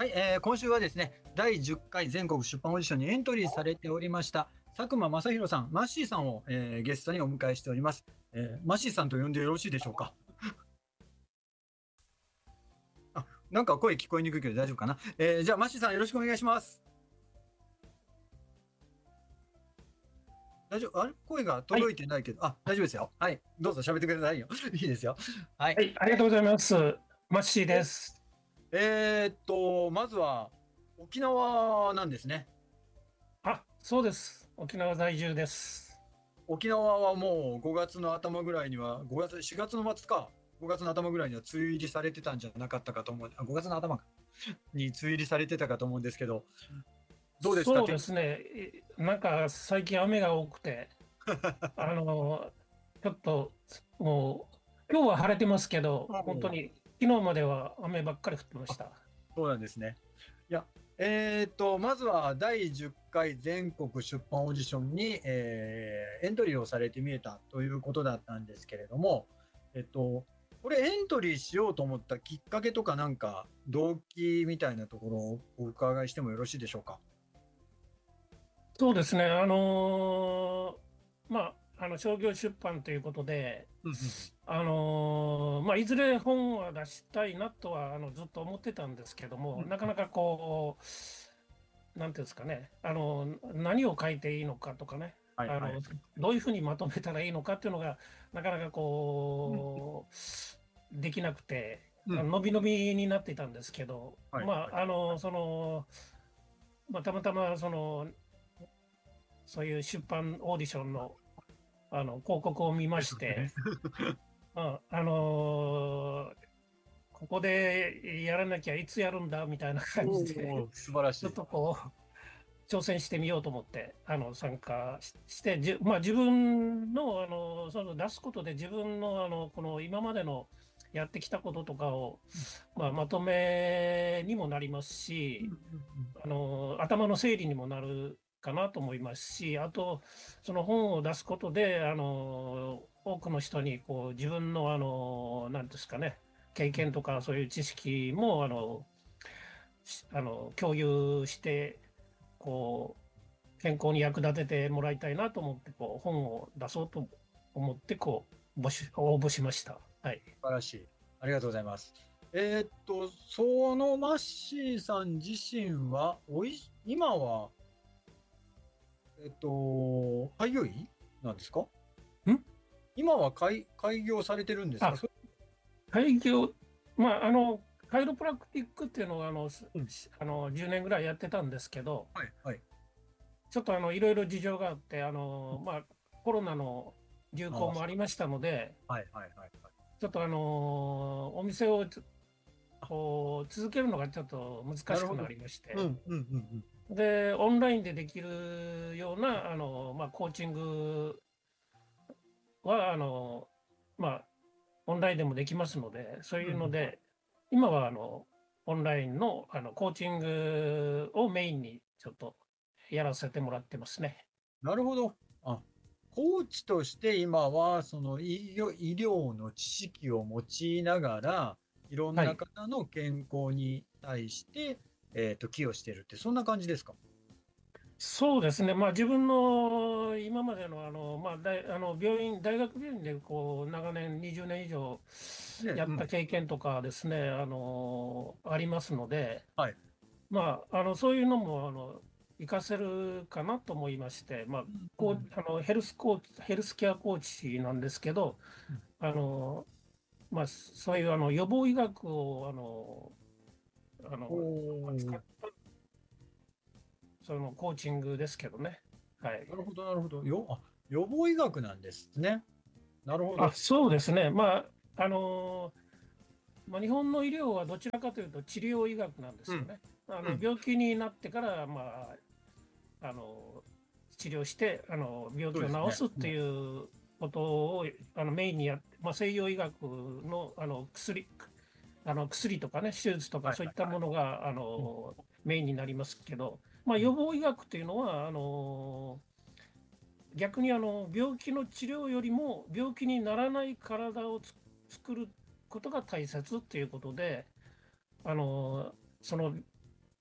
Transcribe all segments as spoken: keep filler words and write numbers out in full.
はい、えー今週はですね、だいじゅっかい全国出版オーディションにエントリーされておりました、佐久間正宏さん、マッシーさんを、えーゲストにお迎えしております。えーマッシーさんと呼んでよろしいでしょうか。あ、なんか声聞こえにくいけど大丈夫かな。えーじゃあ、マッシーさんよろしくお願いします。大丈夫、あれ声がはい。 届いてないけど、あ、大丈夫ですよ。はい、どうぞ喋ってくださいよ。いいですよ。はい。 はい。ありがとうございます。マッシーでえ、 す。 えーっと、まずは沖縄なんですね。 あ、そうです。沖縄在住です。 沖縄はもうごがつの頭ぐらいには、ごがつ、しがつの末か、ごがつの頭ぐらいには梅雨入りされてたんじゃなかったかと思う、あ、ごがつの頭かに梅雨入りされてたかと思うんですけど、どうですか、天気。 そうですね。えなんか最近雨が多くて、あの、ちょっともう、今日は晴れてますけど、本当おう、 に昨日までは雨ばっかり降ってましあ、 た。 そうなんですね。いや、えーっと、まずはだいじゅっかい全国出版オーディションに、えーエントリーをされてみえたということだったんですけれども、えっと、これエントリーしようと思ったきっかけとかなんか動機みたいなところをお伺いしてもよろしいでしょうか。 そうですね。あのーまあ、あの商業出版ということで、 うんうんあのーまあ、いずれ本は出したいなとはあのずっと思ってたんですけども、 うん。 なかなかこう、なんていうんですかね、あの、何を書いていいのかとかね、あの、 はいはい。 どういうふうにまとめたらいいのかっていうのが、なかなかうん。 こう、できなくて、 うん。 あの伸び伸びになっていたんですけど、 はいはい。 まあ、あの、その、まあ、たまたま、その、そういう出版オーディションの、あの、広告を見まですね。 して、まあ、あのーここでやらなきゃいつやるんだみたいな感じで、 おお、素晴らしちょっい。 とこう、挑戦してみようと思って、あの、参加しして、じゅ、まあ自分の、あの、その出すことで自分の、あの、この今までのやってきたこととかを、まあまとめにもなりますし、 うんうんあの、頭の整理にもなるかなと思いますし、あと、その本を出すことで、あの、多くの人に、こう、自分の、あの、なんですかね、経うん。 験とかそういう知識も、あの、しあの、共有して、こう、健康に役立ててもらいたいなと思って、こう、本を出そうと思って、こう、募集、応募しました。はい。 素晴らしい。ありがとうございます。えーっと、そのマッシーさん自身は、おい、今は、えっと、開業医なんですか。 ん今は開、開業されてるんですか。 あ、 それ。 開業、まあ、あの、カイロプラクティックっていうのが、あの、すうん。 あの、じゅうねんぐらいやってたんですけど、 はい、はい。 ちょっとあの、いろいろ事情があって、あの、まあ、コロナの流行ああ、そもありましたので、 う。はい、はい、はい。はい。 ちょっとあの、お店をつあ、 こう続けるのがちょっと難なるほど。 しくなりまして、 うん、うん、うん、 で、オンラインでできるような、あの、まあ、コーチングは、あの、まあ、オンラインでもできますので、そううん。 いううん。 ので、今は、あの、オンラインの、あの、コーチングをメインにちょっとやらせてもらってますね。 なるほど。あ、コーチとして今は、その医療、医療の知識を用いながら、いろんなはい。 方の健康に対して、えっと、寄与してるって、そんな感じですか。 そうですね。まあ自分の今までのあの、まあ大、あの病院、大学病院でこう長年にじゅうねん以上ね、うん。 やった経験とかですね、あの、ありますので、 はい。 まあ、あの、そういうのも、あの、活かせるかなと思いまして、まあ、 うん、うこう、 ん、 あの、ヘルスコーチ、ヘルスケアコーチなんですけど、 うん。 あの、まあ、そういうあの予防医学を、あの、あおの、使ー、 ったそのコーチングですけどね。はい。 なるほど、なるほど。よ、あ、予防医学なんですね。なるほあ、 ど。 そうですね。まあ、あの、まあ、日本の医療はどちらかというと治療医学なんでうん、 すよね。あの、 うん。 病気になってから、まあ、あの、治療して、あの、病気をそうですね。 治すってうん。 いうことを、あの、メインにやって、まあ、西洋医学の、あの、薬、あの、薬とかね、手術とかはい、はい。 そういったものが、あうん、 の、メインになりますけど、まあ、 うん。 予防医学というのは、あの、逆にあの、病気の治療よりも、病気にならない体をつ作ることが大切っていうことで、あの、その、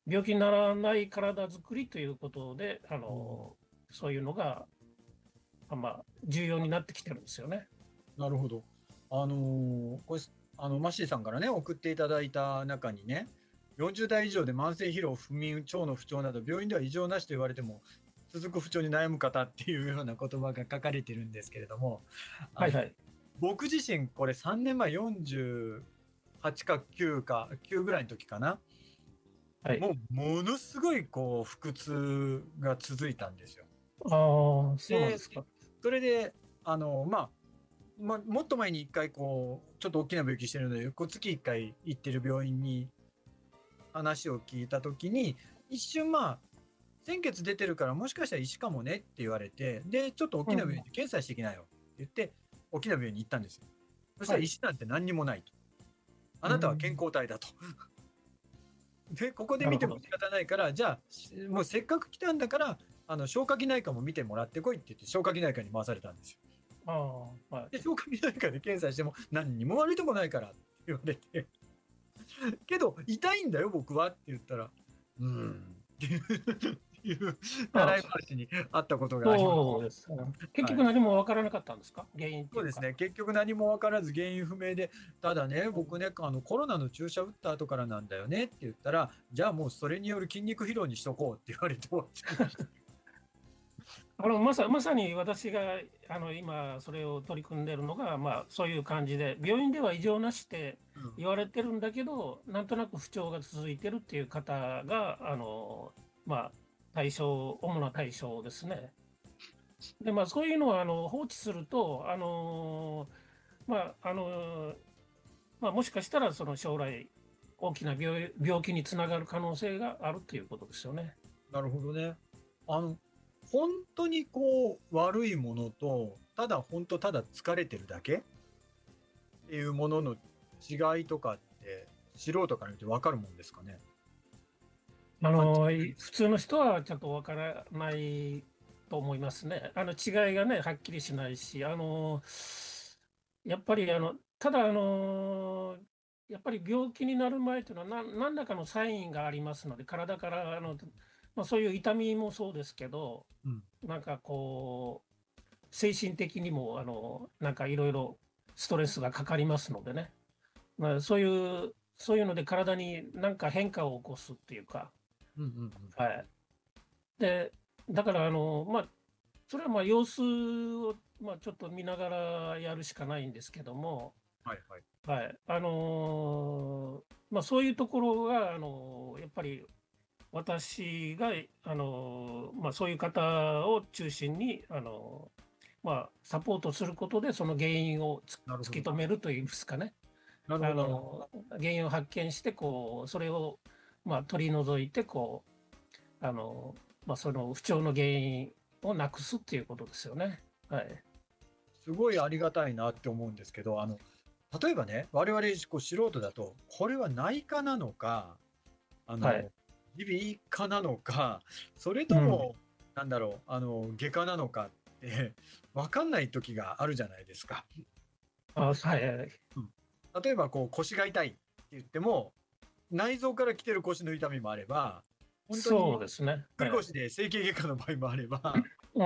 病気にならない体づくりということで、あうんのそういうのが、あまあ、重要になってきてるんですよね。 なるほど。あのーこれ、あの、マッシーさんからね、送っていただいた中にね、よんじゅう代以上で慢性疲労、不眠、腸の不調など、病院では異常なしと言われても、続く不調に悩む方っていうような言葉が書かれてるんですけれども、あの、 はいはい。 僕自身、これさんねんまえ、よんじゅうはちかきゅうか、きゅうぐらいの時かな。 はい。 もう、ものすごい、こう、腹痛が続いたんですよ。 ああ、そうなんでで、 すか。 それで、あの、まあ、ま、もっと前に一回こう、ちょっと大きな病気してるので、こう月一回行ってる病院に話を聞いたときに、一瞬まあ、先月出てるからもしかしたら石かもねって言われて、で、ちょっと大きな病うん。 院で検査してきなよって言って、大きな病院に行ったんですよ。そしたはい。 ら石なんて何にもないと。あうなたは健ん。 康体だと。で、ここでなるほど。 見ても仕方ないから、じゃあ、もうせっかく来たんだから、あの消化器内科も見てもらってこいって言って消化器内科に回されたんですよ。 ああ、はい。 で、消化器内科で検査しても何にも悪いとこないからって言われて、けど痛いんだよ僕はって言ったら、うーんっていうああ、 習い話にあったことがあります。 そうですね。結はい。 局何もわからなかったんですか、原因っていうか。 そうですね。結局何も分からず原因不明で、ただね、僕ね、あのコロナの注射打った後からなんだよねって言ったら、じゃあもうそれによる筋肉疲労にしとこうって言われて終わっちゃいました。 あのまさ、まさに私があの今それを取り組んでいるのが、まあ、そういう感じで、病院では異常なしってうん、 言われてるんだけど、なんとなく不調が続いてるっていう方が、あのまあ、対象、主な対象ですね。で、まあ、そういうのはあの放置すると、あのまああのまあ、もしかしたらその将来、大きな病、病気につながる可能性があるということですよね。 なるほどね。あの、本当にこう悪いものと、ただ本当ただ疲れてるだけっていうものの違いとかって素人から見て分かるもんですかね。 あ感じ。 の普通の人はちょっとわからないと思いますね。あの違いがね、はっきりしないし、あのやっぱりあのただあの、やっぱり病気になる前というのは何、何らかのサインがありますので、体からあの、まあ、そういう痛みもそうですけど、 うん。 なんかこう、精神的にもあのなんかいろいろストレスがかかりますのでね、まあ、そういう、そういうので体に何か変化を起こすっていうか。 うんうんうん。 はい。で、だから、あの、まあ、それはまあ様子を、まあ、ちょっと見ながらやるしかないんですけども、 はいはい。 はい。あのーまあ、そういうところが、あのーやっぱり私が、あのーまあ、そういう方を中心に、あのーまあ、サポートすることで、その原因をつなるほど。 突き止めるといいますかね。あなるほど、なるほど。 のー原因を発見して、こう、それを、まあ、取り除いて、こう、あの、まあ、その不調の原因をなくすっていうことですよね。はい。 すごいありがたいなって思うんですけど、あの、例えばね、我々こう素人だと、これは内科なのか、あはい。 の、耳鼻科なのか、それうん。 とも、なんだろう、あの、外科なのかって分かんない時があるじゃないですか。 あ、はいはいはい。 うん。例えばこう腰が痛いって言っても、内臓から来てる腰の痛みもあれば、本当にぎっそうですね。 くはい。 り腰で整形外科の場合もあれば、 うん。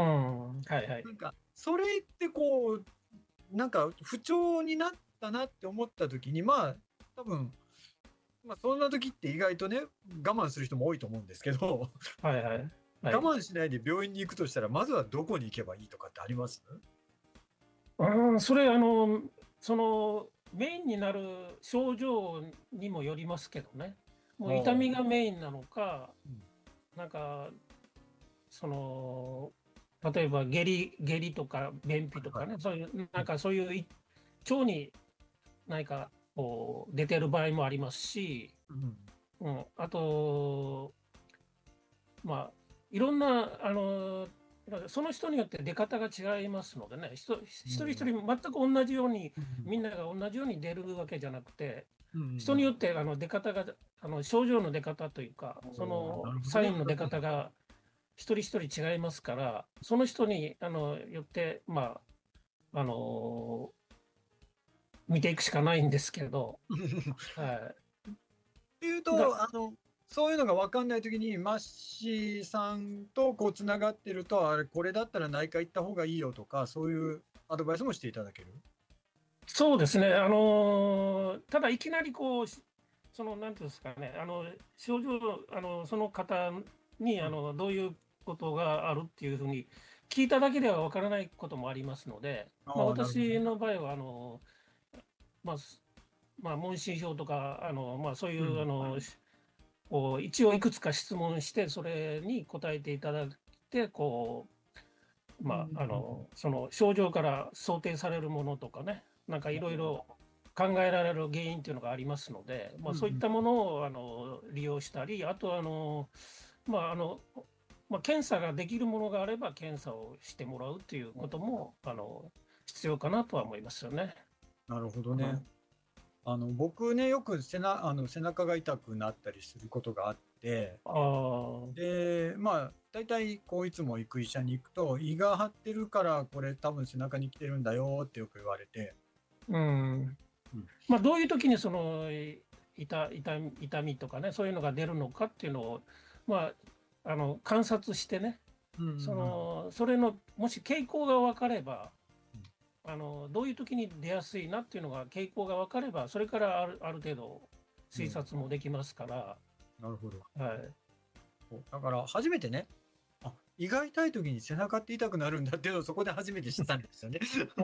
はいはい。 なんかそれってこう、なんか不調になったなって思った時に、まあ多分、まあ、そんな時って意外とね、我慢する人も多いと思うんですけど、 はいはい。は我い。 慢しないで病院に行くとしたら、まずはどこに行けばいいとかってあります？ うん、それ、あの、その、メインになる症状にもよりますけどね。もう痛みがああ、 メインなのか、 うん、 なんか、その、例えば下痢、下痢とか便秘とはいはい。 かね、そういう、 うん、 なんかそういうい腸に何かこう出てる場合もありますし、 うん、 うん、あと、まあ、いろんな、あの、その人によって出方が違いますのでね、人一人一うん、 人全く同じように、 うん、 みんなが同じように出るわけじゃなくて、 うん、うん、 人によってあの出方が、あの症状の出方というか、 おそー、なのるほどね。 サインの出方が一人一人違いますから、その人にあのよって、まあ、あの見ていくしかないんですけど、はっていうい。だ、 と、あの、 そういうのが分かんないときに、マッシーさんとこうつながってると、あれ、これだったら内科行った方がいいよとか、そういうアドバイスもしていただける？ そうですね、あのーただいきなりこう、しその、なんていうんですかね、あの症状、あのその方にうん。 あのどういうことがあるっていうふうに聞いただけではわからないこともありますので、まあ、 ああ、なるほど私ね。 の場合はあの、まあすまあ、問診票とか、あのまあ、そういうん。 うあのしこう一応いくつか質問して、それに答えていただいて、こう、 うん。うまあ、あん。 のその症状から想定されるものとかね、なんかいろいうん。 ろ考えられる原因っていうのがありますので、まあ、 うん。 そういったものをあの利用したり、あとはあの、まああのまあ、検査ができるものがあれば検査をしてもらうということもあの必要かなとは思いますよね。 なるほどね。 うん、 あの僕ね、よく背なあの背中が痛くなったりすることがあって、 ああ、 で、まあ、大体こういつも行く医者に行くと、胃が張ってるからこれ多分背中に来てるんだよってよく言われて、 うん。 うん、 まあ、どういう時にそのい痛、痛み、痛みとかね、そういうのが出るのかっていうのを、まあ、あの観察してね、 うんうんうそんの、それの、もし傾向が分かれば、あの、どういう時に出やすいなっていうのが、傾向が分かれば、それからある、ある程度推うん、 察もできますから、 なるほど。 はい。 そうだから初めてね、あ、胃が痛い時に背中って痛くなるんだっていうのをそこで初めて知ったんですよね。 うん、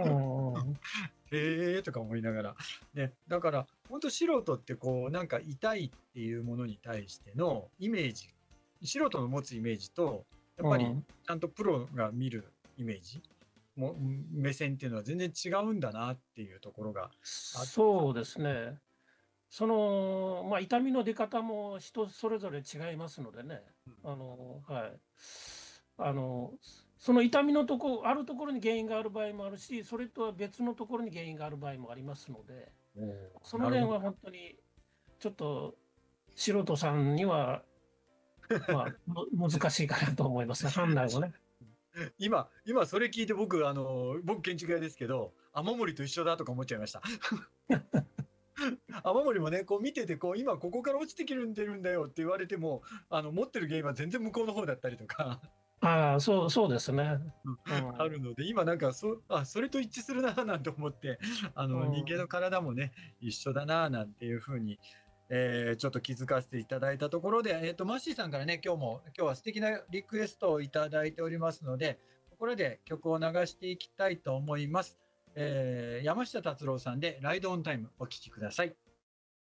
へえとか思いながら。ね、だから本当素人ってこうなんか痛いっていうものに対してのイメージ、素人の持つイメージと、やっぱりうん、 ちゃんとプロが見るイメージ、も目線っていうのは全然違うんだなっていうところがあ、 そうですね。その、まあ、痛みの出方も人それぞれ違いますのでね。あの、はい。あの、その痛みのとこ、あるところに原因がある場合もあるし、それとは別のところに原因がある場合もありますので、 おそのなるほど。 辺は本当にちょっと素人さんには、まあ、む難しいかなと思いますね、判断をね。 今、今それ聞いて僕、あの、僕建築家ですけど、雨漏りと一緒だとか思っちゃいました。雨漏りもね、こう見てて、こう今ここから落ちてきてるんでるんだよって言われても、あの持ってる原因は全然向こうの方だったりとか、 ああ、そう、そうですね。うあん、 るので、今なんかそ、あ、それと一致するななんて思って、あうの人間のん、 体もね、一緒だななんていうふうに、えーちょっと気づかせていただいたところで、えっと、マッシーさんからね、今日も、今日は素敵なリクエストをいただいておりますので、ところで曲を流していきたいと思います。えー山下達郎さんで、ライドオンタイム、お聴きください。